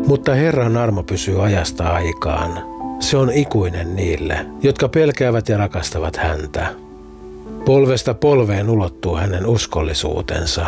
Mutta Herran armo pysyy ajasta aikaan. Se on ikuinen niille, jotka pelkäävät ja rakastavat häntä. Polvesta polveen ulottuu hänen uskollisuutensa.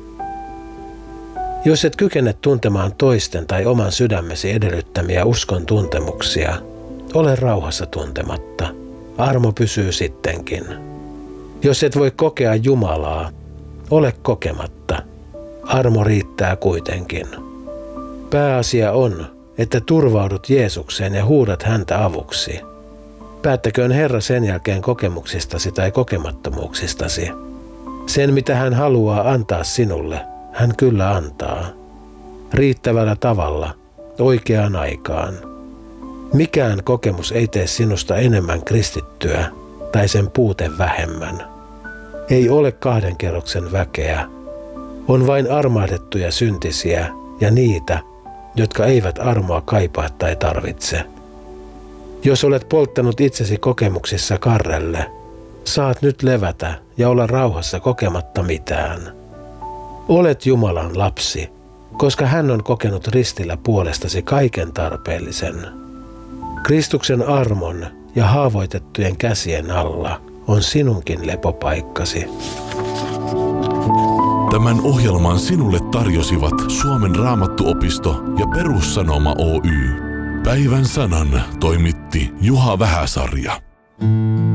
Jos et kykene tuntemaan toisten tai oman sydämesi edellyttämiä uskon tuntemuksia, ole rauhassa tuntematta. Armo pysyy sittenkin. Jos et voi kokea Jumalaa, ole kokematta. Armo riittää kuitenkin. Pääasia on, että turvaudut Jeesukseen ja huudat häntä avuksi. Päättäköön Herra sen jälkeen kokemuksistasi tai kokemattomuuksistasi. Sen, mitä hän haluaa antaa sinulle, hän kyllä antaa. Riittävällä tavalla, oikeaan aikaan. Mikään kokemus ei tee sinusta enemmän kristittyä tai sen puute vähemmän. Ei ole 2 kerroksen väkeä. On vain armahdettuja syntisiä ja niitä, jotka eivät armoa kaipaa tai tarvitse. Jos olet polttanut itsesi kokemuksissa karrelle, saat nyt levätä ja olla rauhassa kokematta mitään. Olet Jumalan lapsi, koska hän on kokenut ristillä puolestasi kaiken tarpeellisen. Kristuksen armon ja haavoitettujen käsien alla on sinunkin lepopaikkasi. Tämän ohjelman sinulle tarjosivat Suomen Raamattuopisto ja Perussanoma Oy. Päivän sanan toimitti Juha Vähäsarja.